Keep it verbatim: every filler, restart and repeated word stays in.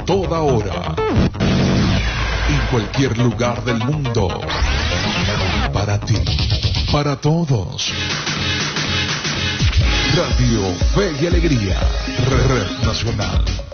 toda hora, en cualquier lugar del mundo, para ti, para todos. Radio Fe y Alegría, Red Nacional.